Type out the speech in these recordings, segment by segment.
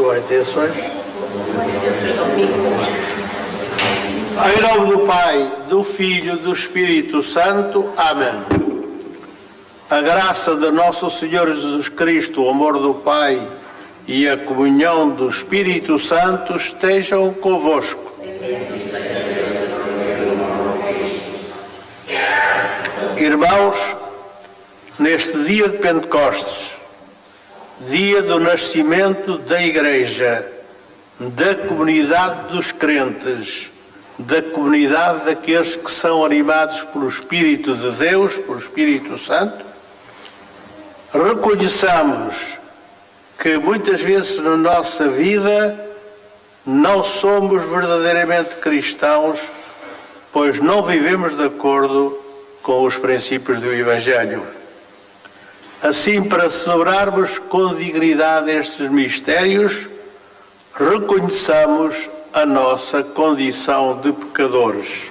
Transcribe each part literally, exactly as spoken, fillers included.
tua intenções. Em nome do Pai, do Filho e do Espírito Santo. Amém. A graça de nosso Senhor Jesus Cristo, o amor do Pai e a comunhão do Espírito Santo estejam convosco. Irmãos, neste dia de Pentecostes, dia do nascimento da Igreja, da comunidade dos crentes, da comunidade daqueles que são animados pelo Espírito de Deus, pelo Espírito Santo, reconheçamos que muitas vezes na nossa vida não somos verdadeiramente cristãos, pois não vivemos de acordo com os princípios do Evangelho. Assim, para celebrarmos com dignidade estes mistérios, reconheçamos a nossa condição de pecadores.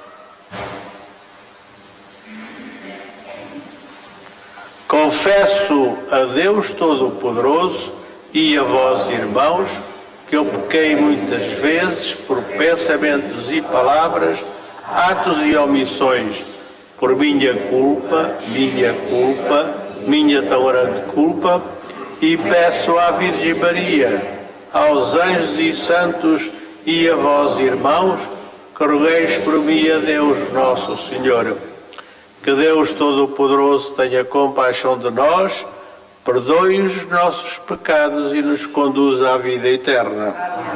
Confesso a Deus Todo-Poderoso e a vós, irmãos, que eu pequei muitas vezes por pensamentos e palavras, atos e omissões, por minha culpa, minha culpa, minha tão grande culpa, e peço à Virgem Maria, aos anjos e santos e a vós, irmãos, que rogueis por mim a Deus Nosso Senhor. Que Deus Todo-Poderoso tenha compaixão de nós, perdoe os nossos pecados e nos conduza à vida eterna.